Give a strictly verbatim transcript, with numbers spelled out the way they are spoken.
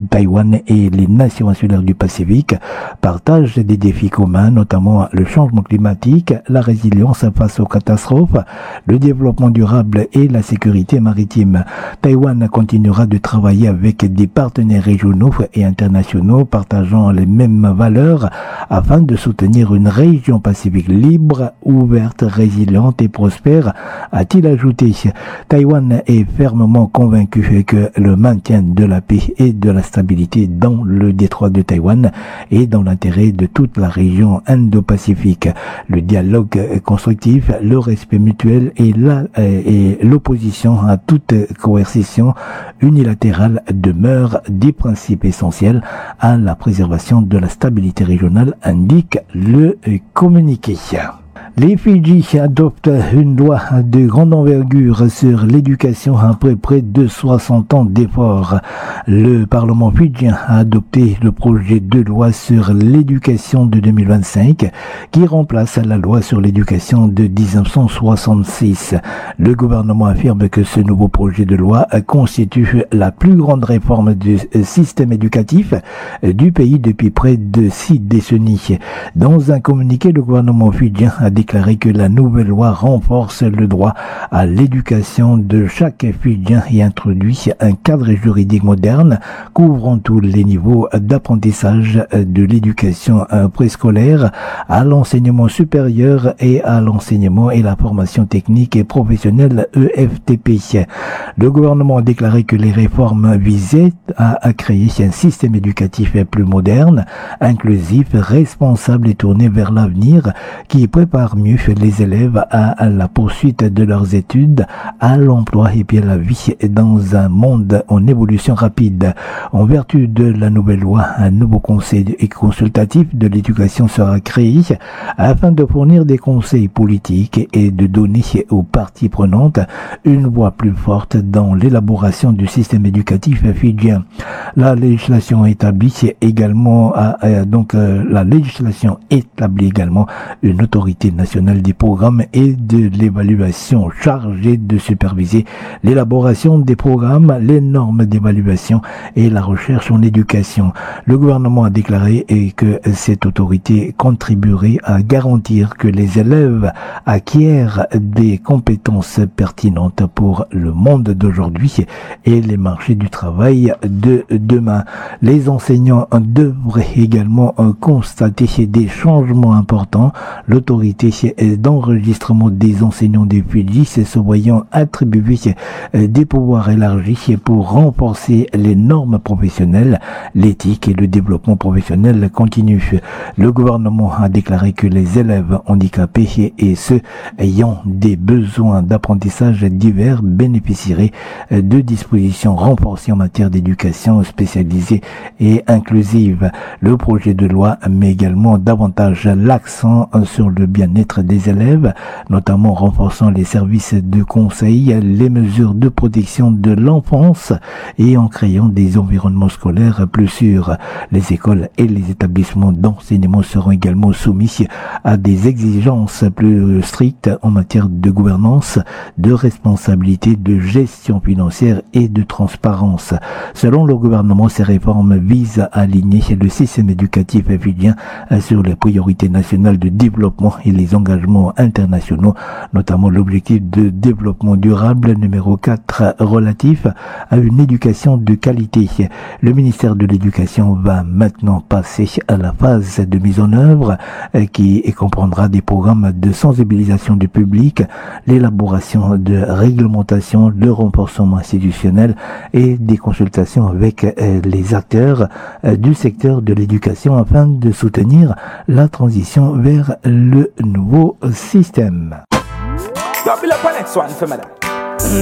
Taïwan et les nations insulaires du Pacifique partagent des défis communs, notamment le changement climatique, la résilience face aux catastrophes, le développement durable et la sécurité maritime. Taïwan continuera de travailler avec des partenaires régionaux et internationaux partageant les mêmes valeurs afin de soutenir une région pacifique libre, ouverte, résiliente et prospère, a-t-il ajouté. Taïwan est fermement convaincu que le maintien de la paix et de la stabilité dans le détroit de Taïwan est dans l'intérêt de toute la région Indo-Pacifique. Le dialogue constructif, le respect mutuel et la, et l'opposition à toute coercition unilatérale demeurent des principes essentiels à la préservation de la stabilité régionale, indique le communiqué. Les Fidji adoptent une loi de grande envergure sur l'éducation après près de soixante ans d'efforts. Le Parlement fidjien a adopté le projet de loi sur l'éducation de deux mille vingt-cinq qui remplace la loi sur l'éducation de dix-neuf cent soixante-six. Le gouvernement affirme que ce nouveau projet de loi constitue la plus grande réforme du système éducatif du pays depuis près de six décennies. Dans un communiqué, le gouvernement fidjien a déclaré que la nouvelle loi renforce le droit à l'éducation de chaque Fidjien et introduit un cadre juridique moderne couvrant tous les niveaux d'apprentissage de l'éducation préscolaire à l'enseignement supérieur et à l'enseignement et la formation technique et professionnelle E F T P. Le gouvernement a déclaré que les réformes visaient à, à créer un système éducatif plus moderne, inclusif, responsable et tourné vers l'avenir qui prépare mieux les élèves à la poursuite de leurs études, à l'emploi et puis à la vie dans un monde en évolution rapide. En vertu de la nouvelle loi, un nouveau conseil consultatif de l'éducation sera créé afin de fournir des conseils politiques et de donner aux parties prenantes une voix plus forte dans l'élaboration du système éducatif fidjien. La législation établit également euh, donc euh, la législation établit également une autorité nationale des programmes et de l'évaluation chargée de superviser l'élaboration des programmes, les normes d'évaluation et la recherche en éducation. Le gouvernement a déclaré que cette autorité contribuerait à garantir que les élèves acquièrent des compétences pertinentes pour le monde d'aujourd'hui et les marchés du travail de demain. Les enseignants devraient également constater des changements importants. L'autorité d'enregistrement des enseignants des Fidji se voyant attribuer des pouvoirs élargis pour renforcer les normes professionnelles, l'éthique et le développement professionnel continu. Le gouvernement a déclaré que les élèves handicapés et ceux ayant des besoins d'apprentissage divers bénéficieraient de dispositions renforcées en matière d'éducation spécialisée et inclusive. Le projet de loi met également davantage l'accent sur le bien-être des élèves, notamment renforçant les services de conseil, les mesures de protection de l'enfance et en créant des environnements scolaires plus sûrs. Les écoles et les établissements d'enseignement seront également soumis à des exigences plus strictes en matière de gouvernance, de responsabilité, de gestion financière et de transparence. Selon le gouvernement, ces réformes visent à aligner le système éducatif fidjien sur les priorités nationales de développement et les engagements internationaux, notamment l'objectif de développement durable numéro quatre relatif à une éducation de qualité. Le ministère de l'Éducation va maintenant passer à la phase de mise en œuvre qui comprendra des programmes de sensibilisation du public, l'élaboration de réglementations, le renforcement institutionnel et des consultations avec les acteurs du secteur de l'éducation afin de soutenir la transition vers le nouveau système. Yo, build up on next one for me.